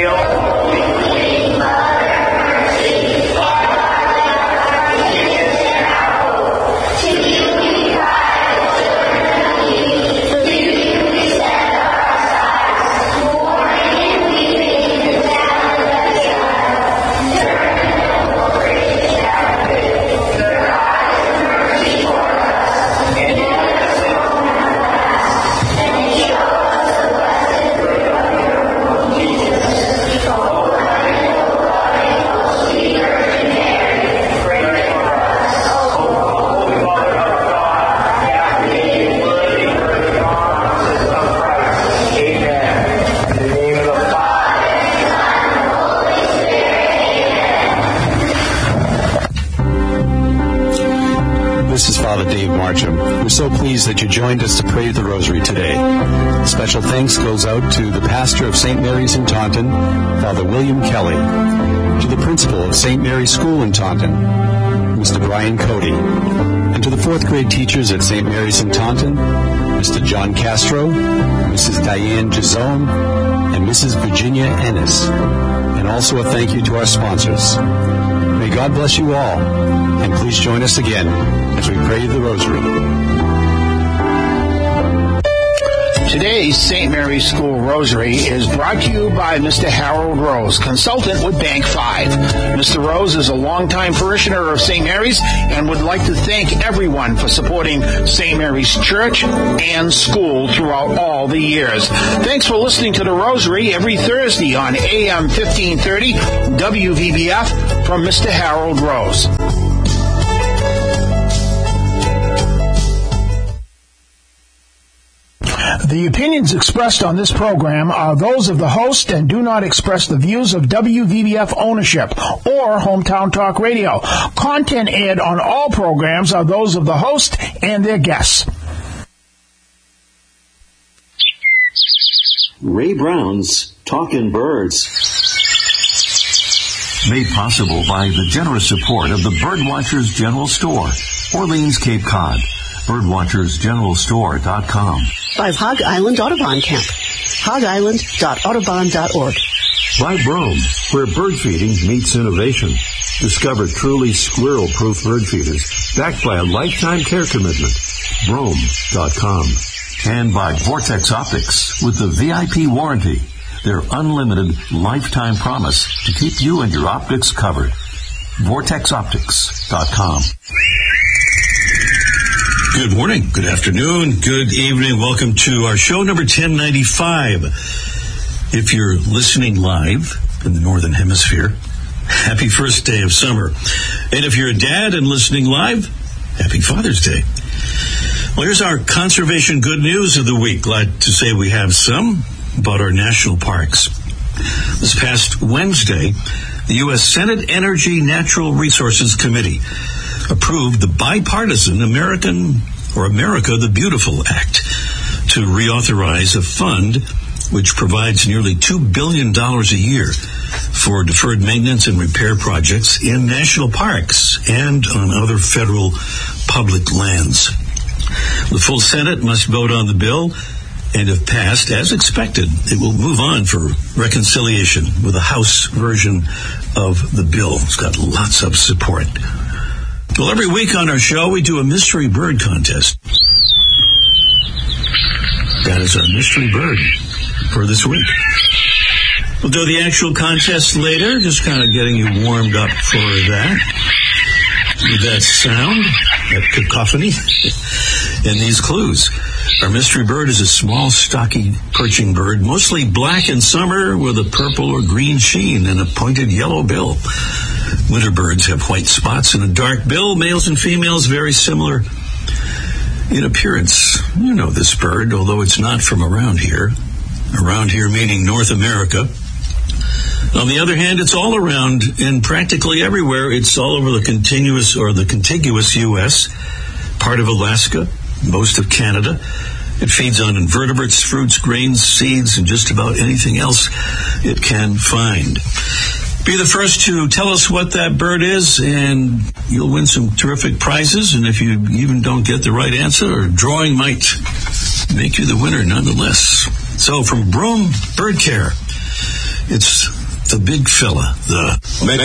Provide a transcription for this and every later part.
Hail. This is Father Dave Marcham. We're so pleased that you joined us to pray the Rosary today. Special thanks goes out to the pastor of St. Mary's in Taunton, Father William Kelly, to the principal of St. Mary's School in Taunton, Mr. Brian Cody, and to the 4th grade teachers at St. Mary's in Taunton, Mr. John Castro, Mrs. Diane Gizone, and Mrs. Virginia Ennis. And also a thank you to our sponsors. May God bless you all, and please join us again as we pray the Rosary. Today's St. Mary's School Rosary is brought to you by Mr. Harold Rose, consultant with Bank 5. Mr. Rose is a longtime parishioner of St. Mary's and would like to thank everyone for supporting St. Mary's Church and school throughout all the years. Thanks for listening to the Rosary every Thursday on AM 1530 WVBF from Mr. Harold Rose. The opinions expressed on this program are those of the host and do not express the views of WVBF ownership or Hometown Talk Radio. Content aired on all programs are those of the host and their guests. Ray Brown's Talkin' Birds. Made possible by the generous support of the Birdwatchers General Store, Orleans, Cape Cod. Birdwatchersgeneralstore.com. By Hog Island Audubon Camp. hogisland.audubon.org. By Brome, where bird feeding meets innovation. Discover truly squirrel-proof bird feeders backed by a lifetime care commitment. Brome.com. And by Vortex Optics with the VIP warranty. Their unlimited lifetime promise to keep you and your optics covered. VortexOptics.com. Good morning, good afternoon, good evening. Welcome to our show number 1095. If you're listening live in the Northern Hemisphere, happy first day of summer. And if you're a dad and listening live, happy Father's Day. Well, here's our conservation good news of the week. Glad to say we have some about our national parks. This past Wednesday, the U.S. Senate Energy Natural Resources Committee approved the bipartisan America the Beautiful Act to reauthorize a fund which provides nearly $2 billion a year for deferred maintenance and repair projects in national parks and on other federal public lands. The full Senate must vote on the bill, and if passed, as expected, it will move on for reconciliation with the House version of the bill. It's got lots of support. Well, every week on our show, we do a mystery bird contest. That is our mystery bird for this week. We'll do the actual contest later, just kind of getting you warmed up for that. With that sound, that cacophony, and these clues. Our mystery bird is a small, stocky perching bird, mostly black in summer with a purple or green sheen and a pointed yellow bill. Winter birds have white spots and a dark bill. Males and females very similar in appearance. You know this bird, although it's not from around here. Around here meaning North America. On the other hand, it's all around and practically everywhere. It's all over the contiguous U.S., part of Alaska, most of Canada. It feeds on invertebrates, fruits, grains, seeds, and just about anything else it can find. Be the first to tell us what that bird is, and you'll win some terrific prizes. And if you even don't get the right answer, a drawing might make you the winner nonetheless. So from Brome Bird Care, It's the big fella, the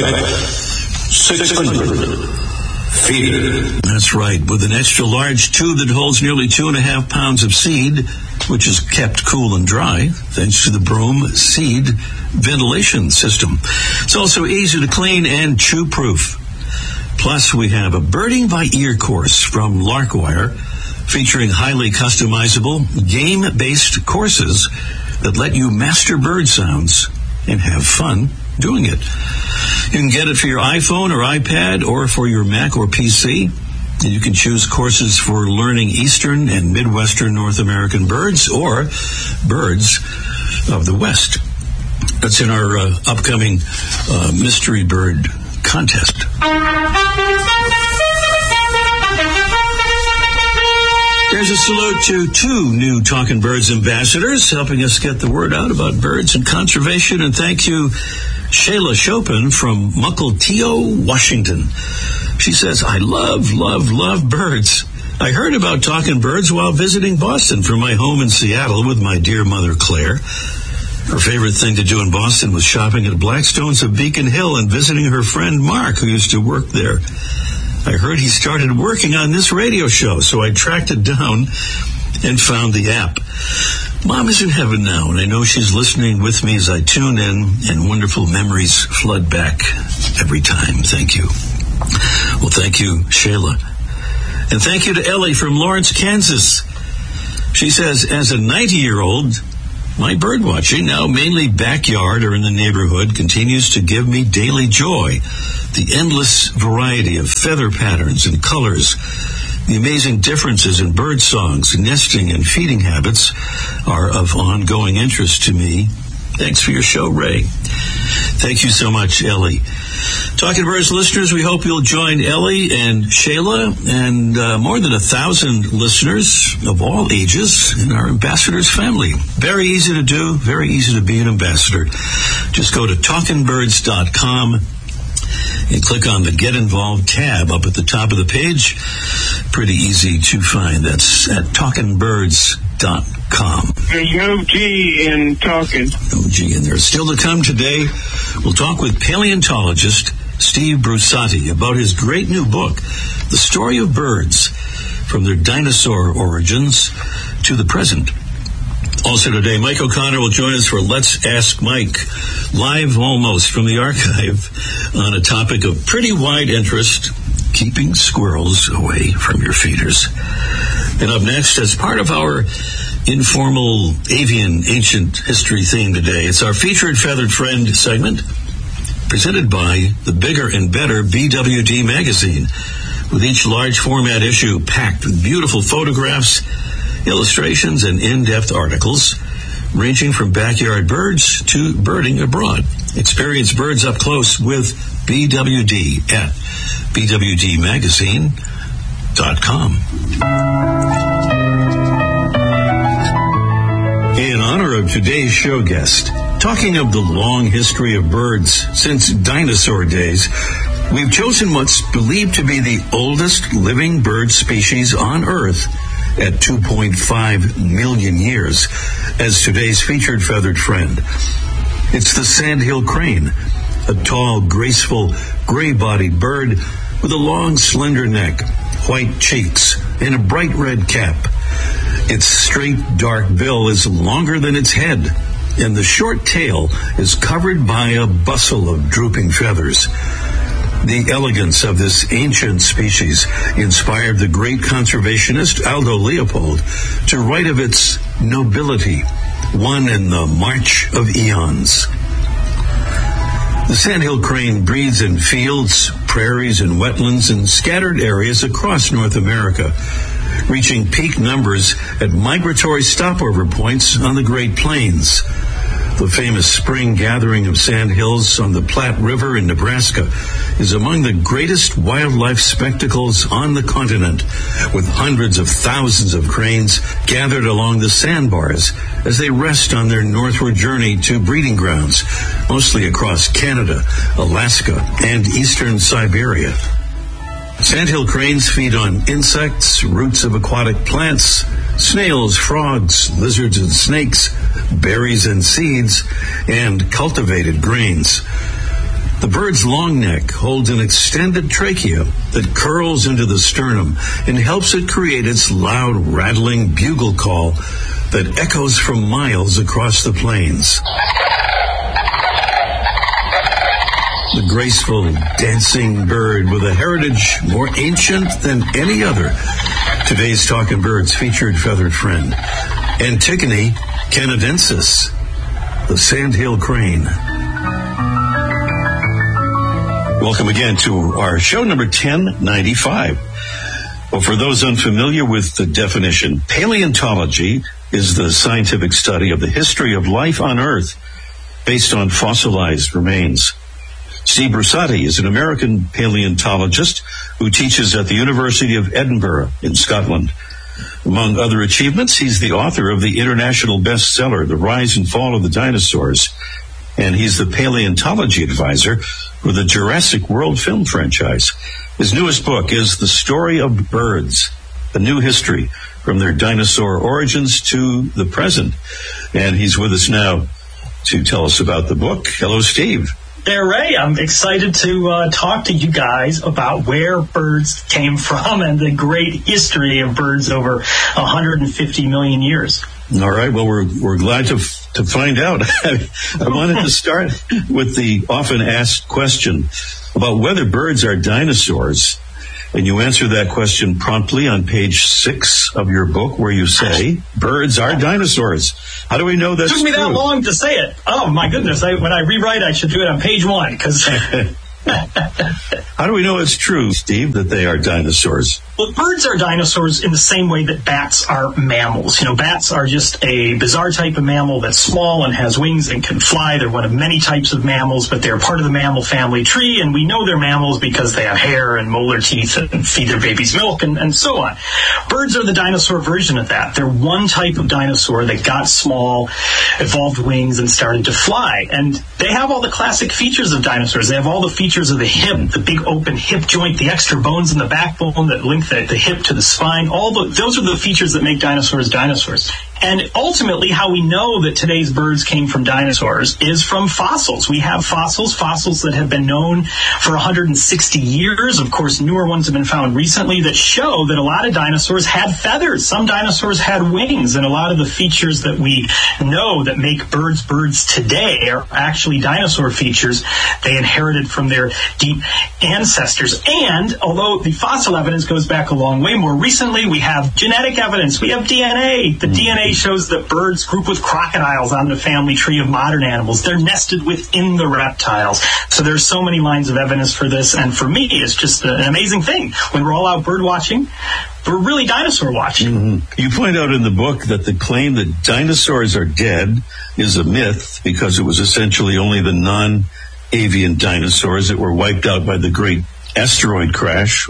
600 feeder. That's right, with an extra large tube that holds nearly 2.5 pounds of seed, which is kept cool and dry thanks to the Broom seed ventilation system. It's also easy to clean and chew-proof. Plus, we have a birding by ear course from Larkwire, featuring highly customizable, game-based courses that let you master bird sounds and have fun doing it. You can get it for your iPhone or iPad or for your Mac or PC. And you can choose courses for learning Eastern and Midwestern North American birds or birds of the West. That's in our upcoming Mystery Bird contest. There's a salute to 2 new Talkin' Birds ambassadors helping us get the word out about birds and conservation. And thank you, Shayla Chopin from Mukilteo, Washington. She says, I love birds. I heard about Talkin' Birds while visiting Boston from my home in Seattle with my dear mother, Claire. Her favorite thing to do in Boston was shopping at Blackstone's of Beacon Hill and visiting her friend Mark, who used to work there. I heard he started working on this radio show, so I tracked it down and found the app. Mom is in heaven now, and I know she's listening with me as I tune in, and wonderful memories flood back every time. Thank you. Well, thank you, Shayla. And thank you to Ellie from Lawrence, Kansas. She says, as a 90-year-old, my bird watching, now mainly backyard or in the neighborhood, continues to give me daily joy. The endless variety of feather patterns and colors, the amazing differences in bird songs, nesting, and feeding habits are of ongoing interest to me. Thanks for your show, Ray. Thank you so much, Ellie. Talking Birds listeners, we hope you'll join Ellie and Shayla and more than 1,000 listeners of all ages in our ambassadors family. Very easy to do, very easy to be an ambassador. Just go to talkinbirds.com and click on the Get Involved tab up at the top of the page. Pretty easy to find. That's at talkinbirds.com. There's no G in talking. No G in there. Still to come today, we'll talk with paleontologist Steve Brusati about his great new book, The Story of Birds, from their dinosaur origins to the present. Also today, Mike O'Connor will join us for Let's Ask Mike, live almost from the archive on a topic of pretty wide interest, keeping squirrels away from your feeders. And up next, as part of our informal avian ancient history theme today, it's our featured feathered friend segment presented by the bigger and better BWD magazine, with each large format issue packed with beautiful photographs, illustrations, and in-depth articles ranging from backyard birds to birding abroad. Experience birds up close with BWD at bwdmagazine.com. In honor of today's show guest, talking of the long history of birds since dinosaur days, we've chosen what's believed to be the oldest living bird species on Earth at 2.5 million years as today's featured feathered friend. It's the sandhill crane, a tall, graceful, gray-bodied bird with a long, slender neck, white cheeks, and a bright red cap. Its straight, dark bill is longer than its head, and the short tail is covered by a bustle of drooping feathers. The elegance of this ancient species inspired the great conservationist Aldo Leopold to write of its nobility, one in the march of eons. The sandhill crane breeds in fields, prairies, and wetlands in scattered areas across North America, reaching peak numbers at migratory stopover points on the Great Plains. The famous spring gathering of sandhills on the Platte River in Nebraska is among the greatest wildlife spectacles on the continent, with hundreds of thousands of cranes gathered along the sandbars as they rest on their northward journey to breeding grounds, mostly across Canada, Alaska, and eastern Siberia. Sandhill cranes feed on insects, roots of aquatic plants, snails, frogs, lizards and snakes, berries and seeds, and cultivated grains. The bird's long neck holds an extended trachea that curls into the sternum and helps it create its loud, rattling bugle call that echoes from miles across the plains. The graceful, dancing bird with a heritage more ancient than any other. Today's Talking Birds featured feathered friend, Antigone canadensis, the sandhill crane. Welcome again to our show number 1095. Well, for those unfamiliar with the definition, paleontology is the scientific study of the history of life on Earth based on fossilized remains. Steve Brusatte is an American paleontologist who teaches at the University of Edinburgh in Scotland. Among other achievements, he's the author of the international bestseller, The Rise and Fall of the Dinosaurs, and he's the paleontology advisor for the Jurassic World film franchise. His newest book is The Story of Birds, a new history from their dinosaur origins to the present. And he's with us now to tell us about the book. Hello, Steve. There, Ray. I'm excited to talk to you guys about where birds came from and the great history of birds over 150 million years. All right. Well, we're glad to find out. I wanted to start with the often asked question about whether birds are dinosaurs. And you answer that question promptly on page 6 of your book, where you say, birds are dinosaurs. How do we know that's true? It took me that long to say it. Oh, my goodness. When I rewrite, I should do it on page 1. Because how do we know it's true, Steve, that they are dinosaurs? Well, birds are dinosaurs in the same way that bats are mammals. Bats are just a bizarre type of mammal that's small and has wings and can fly. They're one of many types of mammals, but they're part of the mammal family tree, and we know they're mammals because they have hair and molar teeth and feed their babies milk and so on. Birds are the dinosaur version of that. They're one type of dinosaur that got small, evolved wings, and started to fly. And they have all the classic features of dinosaurs. They have all the features of the hip, the big open hip joint, the extra bones in the backbone that link the hip to the spine. Those are the features that make dinosaurs dinosaurs. And ultimately, how we know that today's birds came from dinosaurs is from fossils. We have fossils that have been known for 160 years. Of course, newer ones have been found recently that show that a lot of dinosaurs had feathers. Some dinosaurs had wings, and a lot of the features that we know that make birds today are actually dinosaur features they inherited from their deep ancestors. And although the fossil evidence goes back a long way, more recently we have genetic evidence. We have DNA. The DNA shows that birds group with crocodiles on the family tree of modern animals. They're nested within the reptiles. So there's so many lines of evidence for this, and for me, it's just an amazing thing. When we're all out bird watching, we're really dinosaur watching. Mm-hmm. You point out in the book that the claim that dinosaurs are dead is a myth because it was essentially only the non-avian dinosaurs that were wiped out by the great asteroid crash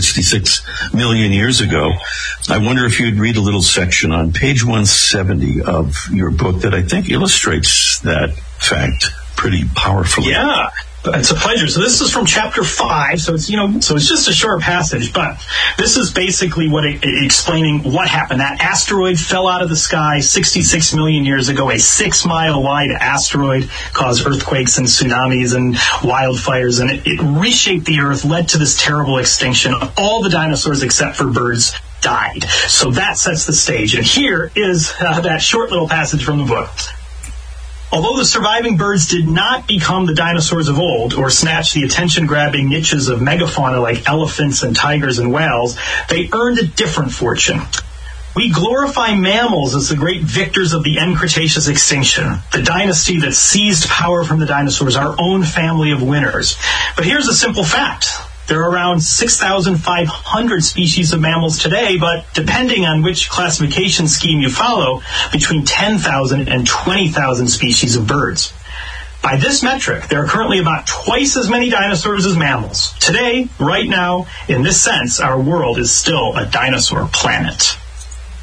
66 million years ago. I wonder if you'd read a little section on page 170 of your book that I think illustrates that fact pretty powerfully. Yeah. It's a pleasure. So this is from chapter 5. So it's just a short passage, but this is basically explaining what happened. That asteroid fell out of the sky 66 million years ago. A 6-mile wide asteroid caused earthquakes and tsunamis and wildfires, and it reshaped the Earth, led to this terrible extinction. All the dinosaurs except for birds died. So that sets the stage. And here is that short little passage from the book. Although the surviving birds did not become the dinosaurs of old or snatch the attention-grabbing niches of megafauna like elephants and tigers and whales, they earned a different fortune. We glorify mammals as the great victors of the end Cretaceous extinction, the dynasty that seized power from the dinosaurs, our own family of winners. But here's a simple fact. There are around 6,500 species of mammals today, but depending on which classification scheme you follow, between 10,000 and 20,000 species of birds. By this metric, there are currently about twice as many dinosaurs as mammals. Today, right now, in this sense, our world is still a dinosaur planet.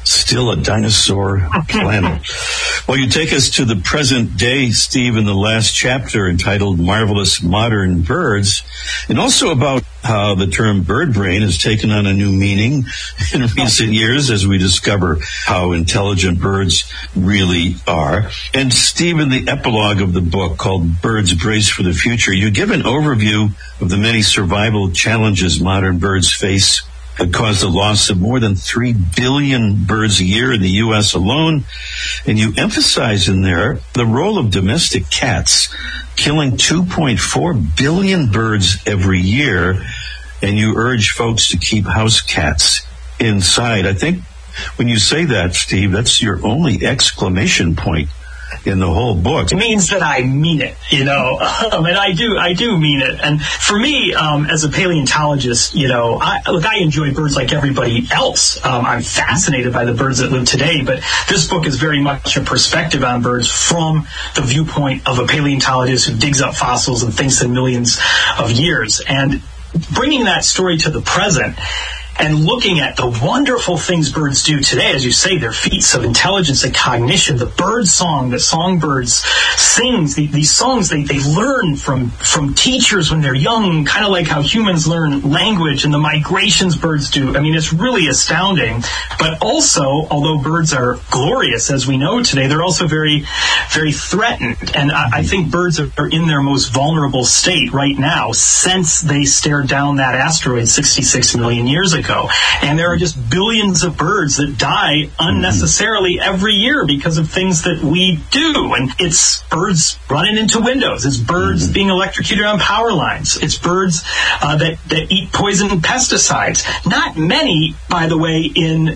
Still a dinosaur planet. Well, you take us to the present day, Steve, in the last chapter entitled Marvelous Modern Birds, and also about how the term bird brain has taken on a new meaning in recent years as we discover how intelligent birds really are. And Steve, in the epilogue of the book called Birds Brace for the Future, you give an overview of the many survival challenges modern birds face that caused the loss of more than 3 billion birds a year in the U.S. alone. And you emphasize in there the role of domestic cats, killing 2.4 billion birds every year. And you urge folks to keep house cats inside. I think when you say that, Steve, that's your only exclamation point in the whole book. It means that I mean it, and I do mean it. And for me, as a paleontologist, I enjoy birds like everybody else. I'm fascinated by the birds that live today, but this book is very much a perspective on birds from the viewpoint of a paleontologist who digs up fossils and thinks in millions of years. And bringing that story to the present and looking at the wonderful things birds do today, as you say, their feats of intelligence and cognition, the bird song that songbirds sings, these songs they learn from teachers when they're young, kind of like how humans learn language, and the migrations birds do. I mean, it's really astounding. But also, although birds are glorious, as we know today, they're also very, very threatened. And I think birds are in their most vulnerable state right now since they stared down that asteroid 66 million years ago. And there are just billions of birds that die unnecessarily every year because of things that we do. And it's birds running into windows. It's birds being electrocuted on power lines. It's birds that eat poison pesticides. Not many, by the way, in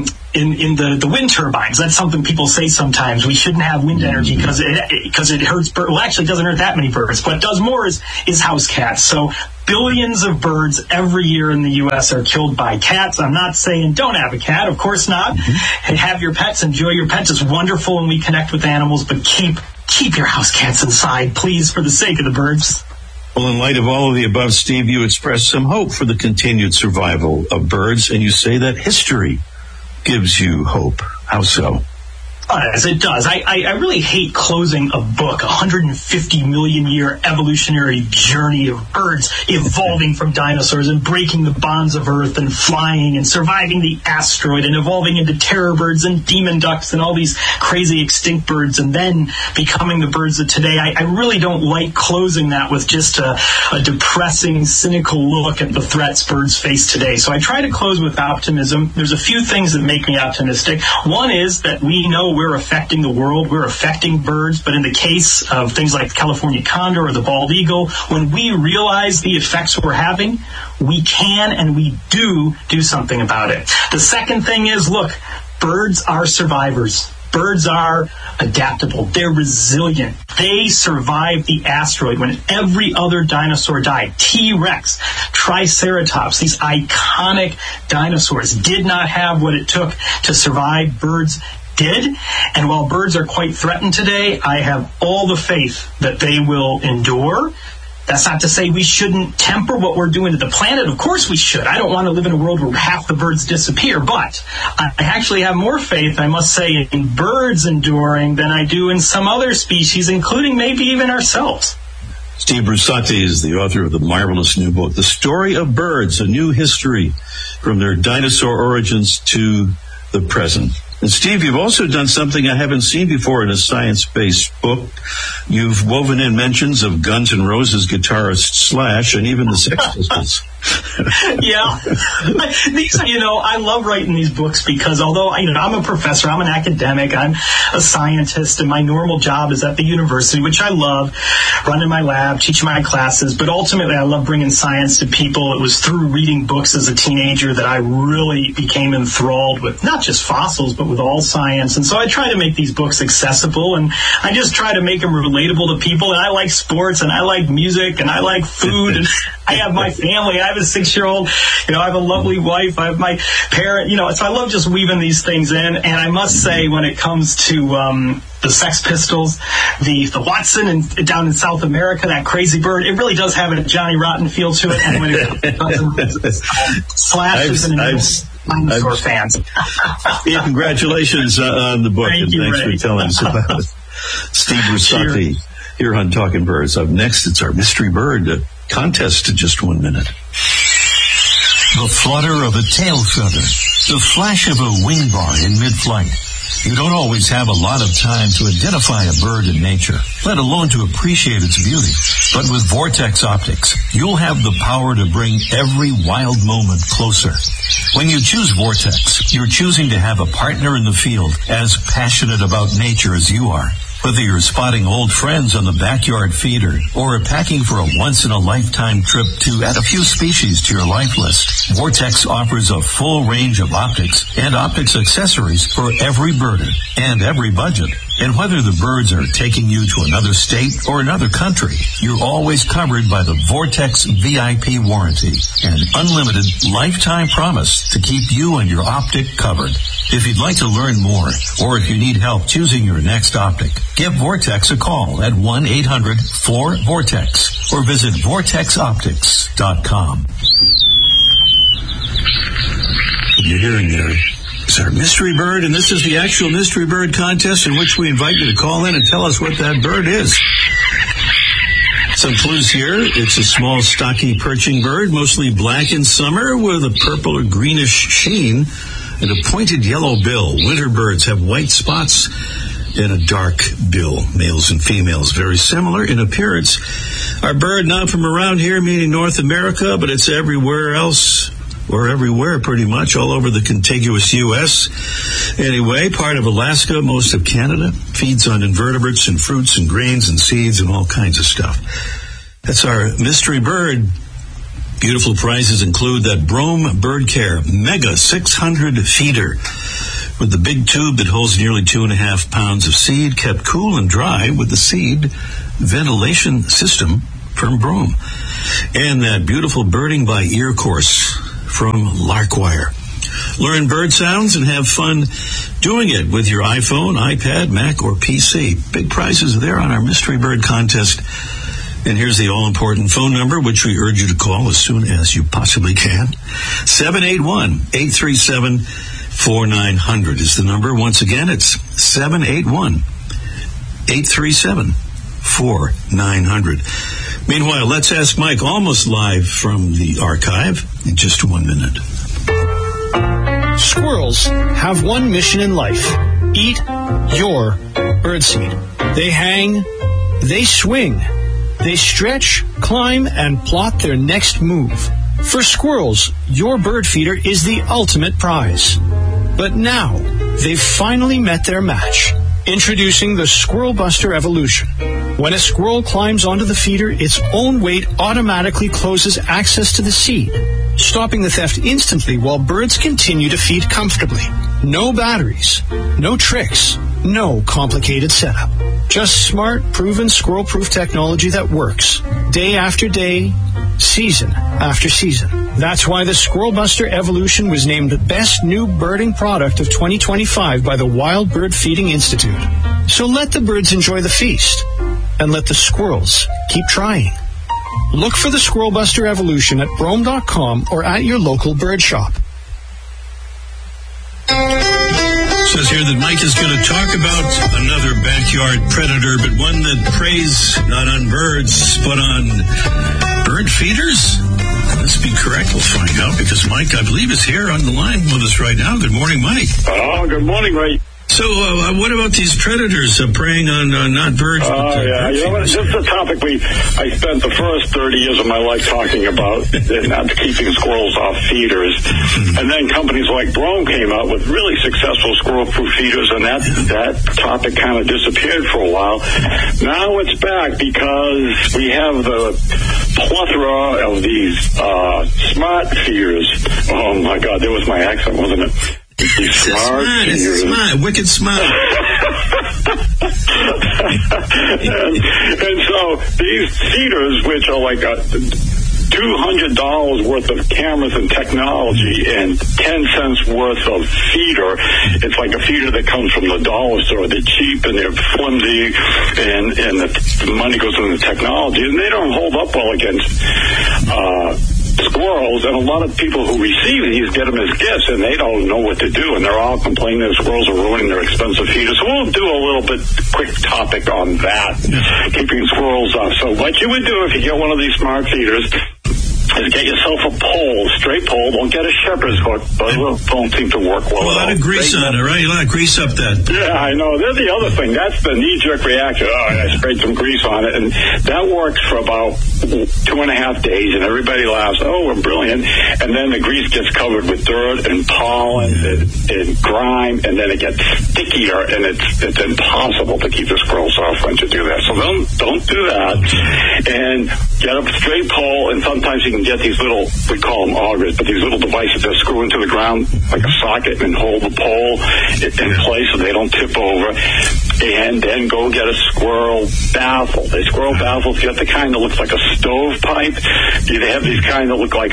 the wind turbines. That's something people say sometimes. We shouldn't have wind energy because it hurts birds. Well, actually, it doesn't hurt that many birds. What does more is house cats. So billions of birds every year in the U.S. are killed by cats. I'm not saying don't have a cat. Of course not. Have your pets. Enjoy your pets. It's wonderful when we connect with animals, but keep your house cats inside, please, for the sake of the birds. Well, in light of all of the above, Steve, you express some hope for the continued survival of birds, and you say that history gives you hope. How so? It does. I really hate closing a book, 150 million year evolutionary journey of birds evolving from dinosaurs and breaking the bonds of Earth and flying and surviving the asteroid and evolving into terror birds and demon ducks and all these crazy extinct birds and then becoming the birds of today. I really don't like closing that with just a depressing, cynical look at the threats birds face today. So I try to close with optimism. There's a few things that make me optimistic. One is that we know we're affecting the world, we're affecting birds, but in the case of things like the California condor or the bald eagle, when we realize the effects we're having, we can and we do something about it. The second thing is, look, birds are survivors. Birds are adaptable. They're resilient. They survived the asteroid when every other dinosaur died. T-Rex, Triceratops, these iconic dinosaurs did not have what it took to survive. Birds did. And while birds are quite threatened today, I have all the faith that they will endure. That's not to say we shouldn't temper what we're doing to the planet. Of course we should. I don't want to live in a world where half the birds disappear, but I actually have more faith, I must say, in birds enduring than I do in some other species, including maybe even ourselves. Steve Brusatte is the author of the marvelous new book, The Story of Birds, A New History from Their Dinosaur Origins to the Present. And Steve, you've also done something I haven't seen before in a science-based book. You've woven in mentions of Guns N' Roses guitarist Slash and even the Sex Pistols. Yeah. I love writing these books because although, I'm a professor, I'm an academic, I'm a scientist, and my normal job is at the university, which I love, running my lab, teaching my classes, but ultimately I love bringing science to people. It was through reading books as a teenager that I really became enthralled with not just fossils, but with all science. And so I try to make these books accessible, and I just try to make them relatable to people. And I like sports, and I like music, and I like food, and I have my family. I have a 6-year-old, I have a lovely wife, I have my parent, so I love just weaving these things in. And I must say, when it comes to the Sex Pistols, the Watson and down in South America, that crazy bird, it really does have a Johnny Rotten feel to it. And when it Slash is Dinosaur fans. Yeah, congratulations on the book, and thanks for telling us about it. Steve Russotti here on Talking Birds. Up next, it's our Mystery Bird contest in just 1 minute. The flutter of a tail feather, the flash of a wing bar in mid-flight. You don't always have a lot of time to identify a bird in nature, let alone to appreciate its beauty. But with Vortex Optics, you'll have the power to bring every wild moment closer. When you choose Vortex, you're choosing to have a partner in the field as passionate about nature as you are. Whether you're spotting old friends on the backyard feeder or packing for a once-in-a-lifetime trip to add a few species to your life list, Vortex offers a full range of optics and optics accessories for every birder and every budget. And whether the birds are taking you to another state or another country, you're always covered by the Vortex VIP warranty, an unlimited lifetime promise to keep you and your optic covered. If you'd like to learn more, or if you need help choosing your next optic, give Vortex a call at 1-800-4-VORTEX or visit vortexoptics.com. You're hearing there is our Mystery Bird, and this is the actual Mystery Bird contest in which we invite you to call in and tell us what that bird is. Some clues here. It's a small, stocky perching bird, mostly black in summer with a purple or greenish sheen and a pointed yellow bill. Winter birds have white spots and a dark bill. Males and females very similar in appearance. Our bird not from around here, meaning North America, but it's everywhere else, or everywhere pretty much, all over the contiguous U.S. Anyway, part of Alaska, most of Canada, feeds on invertebrates and fruits and grains and seeds and all kinds of stuff. That's our Mystery Bird. Beautiful prizes include that Brome Bird Care Mega 600 feeder with the big tube that holds nearly 2.5 pounds of seed, kept cool and dry with the seed ventilation system from Brome. And that beautiful birding by ear course from Larkwire. Learn bird sounds and have fun doing it with your iPhone, iPad, Mac, or PC. Big prizes there on our Mystery Bird contest. And here's the all-important phone number, which we urge you to call as soon as you possibly can. 781-837-4900 is the number. Once again, it's 781-837-4900. Meanwhile, let's ask Mike, almost live from the archive, in just 1 minute. Squirrels have one mission in life. Eat your birdseed. They hang, they swing, they stretch, climb, and plot their next move. For squirrels, your bird feeder is the ultimate prize. But now, they've finally met their match. Introducing the Squirrel Buster Evolution. When a squirrel climbs onto the feeder, its own weight automatically closes access to the seed, stopping the theft instantly while birds continue to feed comfortably. No batteries, no tricks, no complicated setup. Just smart, proven squirrel-proof technology that works day after day, season after season. That's why the Squirrel Buster Evolution was named the best new birding product of 2025 by the Wild Bird Feeding Institute. So let the birds enjoy the feast, and let the squirrels keep trying. Look for the Squirrel Buster Evolution at Brome.com or at your local bird shop. Says here that Mike is going to talk about another backyard predator, but one that preys not on birds, but on bird feeders. Let's be correct. We'll find out because Mike, I believe, is here on the line with us right now. Good morning, Mike. Oh, good morning, Ray. So, what about these predators preying on not birds? Yeah, you know, this is a topic I spent the first 30 years of my life talking about, not keeping squirrels off feeders. And then companies like Brome came out with really successful squirrel-proof feeders, and that topic kind of disappeared for a while. Now it's back because we have the plethora of these smart feeders. Oh, my God, there was my accent, wasn't it? It's smart, wicked smart. and so these feeders, which are like $200 worth of cameras and technology and 10 cents worth of feeder. It's like a feeder that comes from the dollar store. They're cheap and they're flimsy, and the money goes into the technology, and they don't hold up well against squirrels, and a lot of people who receive these get them as gifts, and they don't know what to do, and they're all complaining that squirrels are ruining their expensive feeders. So we'll do a little bit quick topic on that, keeping squirrels off. So what you would do if you get one of these smart feeders is get yourself a pole, straight pole. Don't get a shepherd's hook. Those don't seem to work well. A lot of grease on it, right? You want to grease up that. Yeah, I know. There's the other thing. That's the knee-jerk reaction. Oh, I sprayed some grease on it. And that works for about 2.5 days, and everybody laughs. Oh, we're brilliant. And then the grease gets covered with dirt and pollen and grime, and then it gets stickier, and it's impossible to keep the squirrels off once you do that. So don't do that. And get a straight pole, and sometimes you can get these little, we call them augers, but these little devices that screw into the ground like a socket and hold the pole in place so they don't tip over. And then go get a squirrel baffle. The squirrel baffles, get the kind that looks like a stovepipe. They have these kind that look like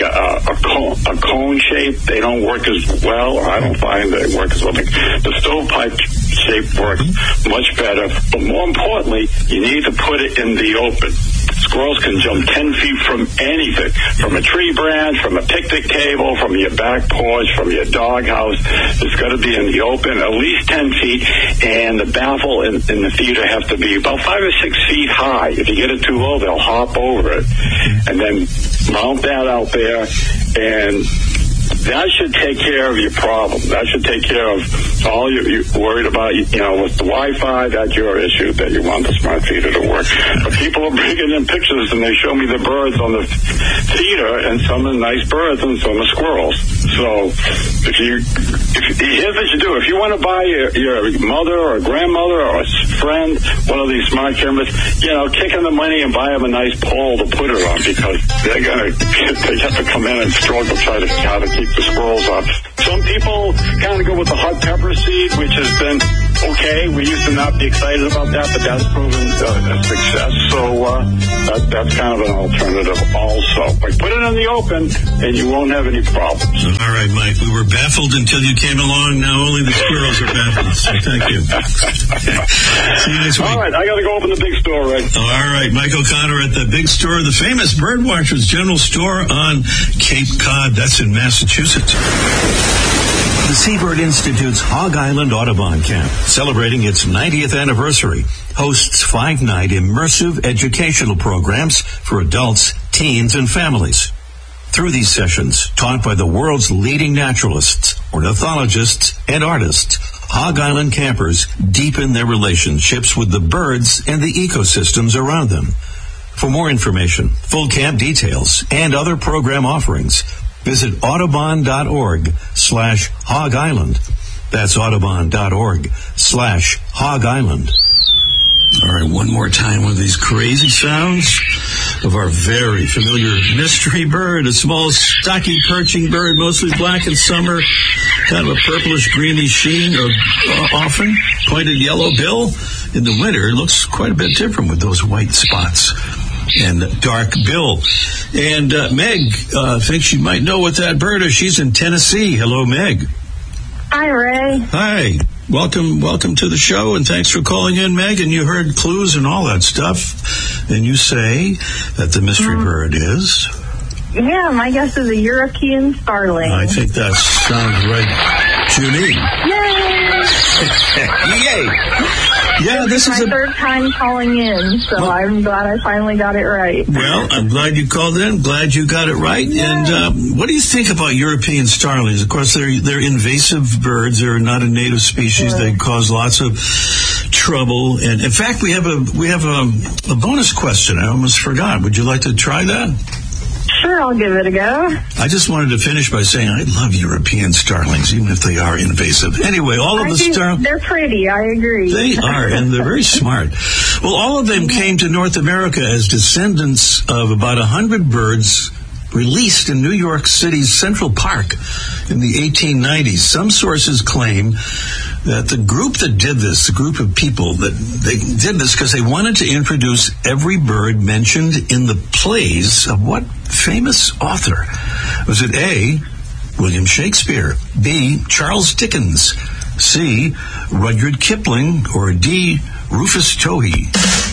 a cone shape. They don't work as well, or I don't find they work as well. The stovepipe shape works much better. But more importantly, you need to put it in the open. Squirrels can jump 10 feet from anything, from a tree branch, from a picnic table, from your back porch, from your doghouse. It's got to be in the open, at least 10 feet, and the baffle in the feeder have to be about 5 or 6 feet high. If you get it too low, they'll hop over it. And then mount that out there, and that should take care of your problem. That should take care of all you're worried about, with the Wi-Fi. That's your issue, that you want the smart feeder to work. But people are bringing in pictures, and they show me the birds on the feeder, and some are nice birds, and some are squirrels. So here's what you do. If you want to buy your mother or grandmother or a friend one of these smart cameras, kick in the money and buy them a nice pole to put it on, because they have to come in and struggle try to keep the squirrels off. Some people kind of go with the hot pepper seed, which has been okay. We used to not be excited about that, but that's proven a success. So that's kind of an alternative also. But put it in the open, and you won't have any problems. All right, Mike. We were baffled until you came along. Now only the squirrels are baffled. So thank you. See you next week. All right, I got to go open the big store, Ray. All right, Mike O'Connor at the big store, the famous Birdwatchers General Store on Cape Cod. That's in Massachusetts. The Seabird Institute's Hog Island Audubon Camp, celebrating its 90th anniversary, hosts 5-night immersive educational programs for adults, teens, and families. Through these sessions, taught by the world's leading naturalists, ornithologists, and artists, Hog Island campers deepen their relationships with the birds and the ecosystems around them. For more information, full camp details, and other program offerings, visit audubon.org/Hog Island. That's audubon.org/Hog Island. All right, one more time with these crazy sounds of our very familiar mystery bird, a small, stocky, perching bird, mostly black in summer, kind of a purplish, greeny sheen, or often pointed yellow bill. In the winter, it looks quite a bit different with those white spots and dark bill. And Meg thinks you might know what that bird is. She's in Tennessee. Hello, Meg. Hi, Ray. Hi. Welcome to the show, and thanks for calling in, Meg. And you heard clues and all that stuff, and you say that the mystery bird is? Yeah, my guess is a European starling. I think that sounds right to me. Yay! Yay! Yeah, this is my third time calling in, so I'm glad I finally got it right. Well, I'm glad you called in. Glad you got it right. Yay. And what do you think about European starlings? Of course, they're invasive birds. They're not a native species. Yeah. They cause lots of trouble. And in fact, we have a bonus question. I almost forgot. Would you like to try that? Sure, I'll give it a go. I just wanted to finish by saying I love European starlings, even if they are invasive. Anyway, all of the starlings... They're pretty, I agree. They are, and they're very smart. Well, all of them came to North America as descendants of about 100 birds released in New York City's Central Park in the 1890s. Some sources claim that the group that did this, the group of people, that they did this because they wanted to introduce every bird mentioned in the plays of what famous author? Was it A, William Shakespeare, B, Charles Dickens, C, Rudyard Kipling, or D, Rufus Towhee?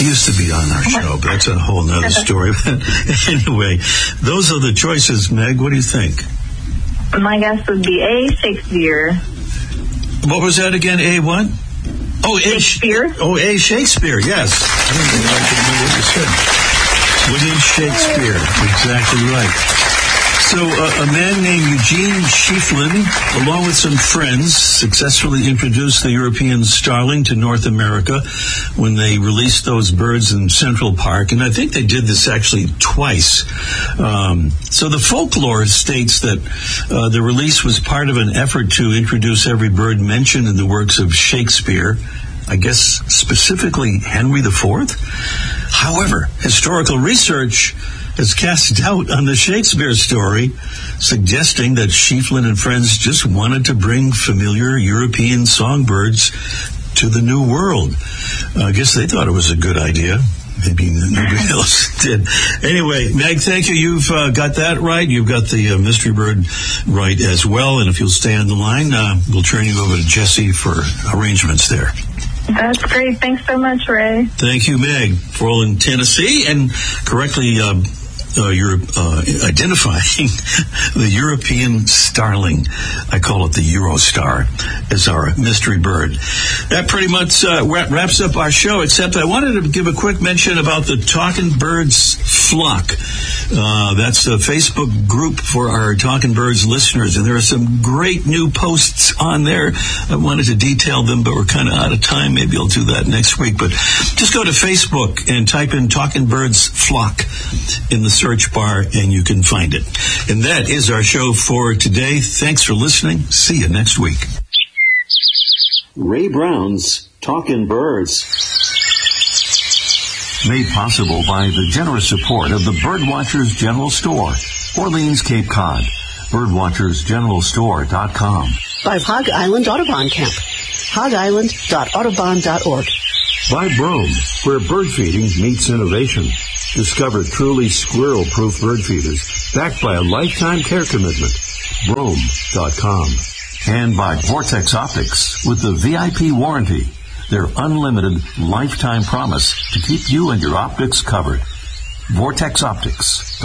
He used to be on our show, but that's a whole nother story. Anyway, those are the choices. Meg, what do you think? My guess would be A, Shakespeare. What was that again? A what? Oh, Shakespeare. A Shakespeare, yes. I don't know what you said. William Shakespeare, exactly right. So a man named Eugene Schieffelin, along with some friends, successfully introduced the European starling to North America when they released those birds in Central Park. And I think they did this actually twice. So the folklore states that the release was part of an effort to introduce every bird mentioned in the works of Shakespeare, I guess specifically Henry IV. However, historical research has cast doubt on the Shakespeare story, suggesting that Schieffelin and friends just wanted to bring familiar European songbirds to the New World. I guess they thought it was a good idea. Maybe nobody else did. Anyway, Meg, thank you. You've got that right. You've got the mystery bird right as well. And if you'll stay on the line, we'll turn you over to Jesse for arrangements there. That's great. Thanks so much, Ray. Thank you, Meg, for all in Tennessee and correctly you're identifying the European starling. I call it the Eurostar as our mystery bird. That pretty much wraps up our show, except I wanted to give a quick mention about the Talking Birds Flock. That's a Facebook group for our Talking Birds listeners, and there are some great new posts on there. I wanted to detail them, but we're kind of out of time. Maybe I'll do that next week. But just go to Facebook and type in Talking Birds Flock in the search bar, and you can find it. And that is our show for today. Thanks for listening. See you next week. Ray Brown's Talkin' Birds. Made possible by the generous support of the Birdwatchers General Store, Orleans, Cape Cod. Birdwatchersgeneralstore.com. By Hog Island Audubon Camp. hogisland.audubon.org. By Brome, where bird feeding meets innovation. Discover truly squirrel-proof bird feeders backed by a lifetime care commitment. Brome.com. And by Vortex Optics with the VIP warranty, their unlimited lifetime promise to keep you and your optics covered. Vortex Optics.